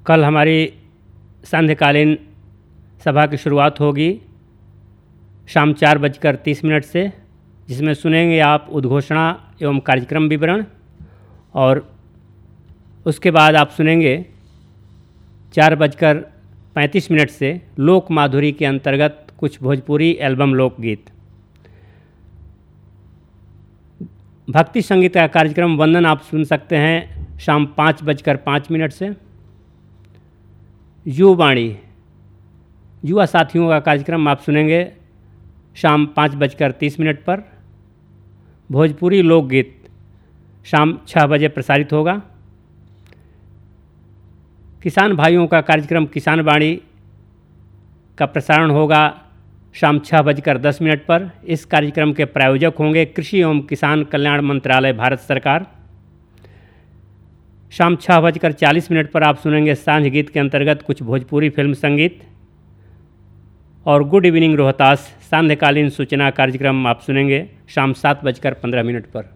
कल हमारी सांध्यकालीन सभा की शुरुआत होगी शाम 4:30 से, जिसमें सुनेंगे आप उद्घोषणा एवं कार्यक्रम विवरण, और उसके बाद आप सुनेंगे 4:35 से लोक माधुरी के अंतर्गत कुछ भोजपुरी एल्बम लोकगीत। भक्ति संगीत का कार्यक्रम वंदन आप सुन सकते हैं शाम 5:05 से। युवाणी युवा साथियों का कार्यक्रम आप सुनेंगे शाम 5:30 पर। भोजपुरी लोकगीत शाम 6 बजे प्रसारित होगा। किसान भाइयों का कार्यक्रम किसान वाणी का प्रसारण होगा शाम 6:10 पर। इस कार्यक्रम के प्रायोजक होंगे कृषि एवं किसान कल्याण मंत्रालय, भारत सरकार। शाम 6:40 पर आप सुनेंगे सांझ गीत के अंतर्गत कुछ भोजपुरी फिल्म संगीत, और गुड इवनिंग रोहतास सांध्यकालीन सूचना कार्यक्रम आप सुनेंगे शाम 7:15 पर।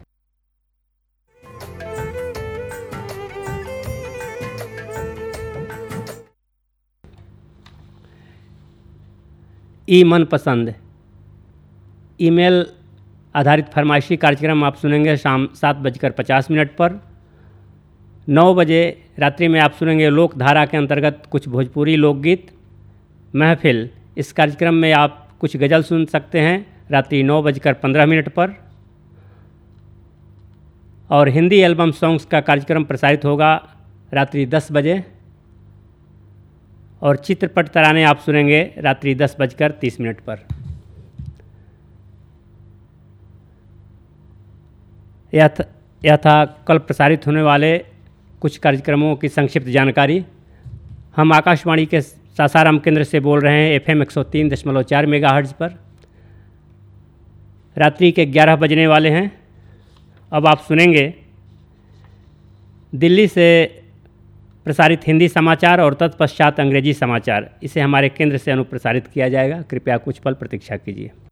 मनपसंद ईमेल आधारित फरमाइशी कार्यक्रम आप सुनेंगे शाम 7:50 पर। 9 बजे रात्रि में आप सुनेंगे लोकधारा के अंतर्गत कुछ भोजपुरी लोकगीत महफिल। इस कार्यक्रम में आप कुछ गज़ल सुन सकते हैं रात्रि 9:15 पर। और हिंदी एल्बम सॉन्ग्स का कार्यक्रम प्रसारित होगा रात्रि 10 बजे, और चित्रपट तराने आप सुनेंगे रात्रि 10:30 पर। यह था कल प्रसारित होने वाले कुछ कार्यक्रमों की संक्षिप्त जानकारी। हम आकाशवाणी के सासाराम केंद्र से बोल रहे हैं FM 103.4 मेगाहर्ट्ज़ पर। रात्रि के 11 बजने वाले हैं। अब आप सुनेंगे दिल्ली से प्रसारित हिंदी समाचार और तत्पश्चात अंग्रेजी समाचार। इसे हमारे केंद्र से अनुप्रसारित किया जाएगा। कृपया कुछ पल प्रतीक्षा कीजिए।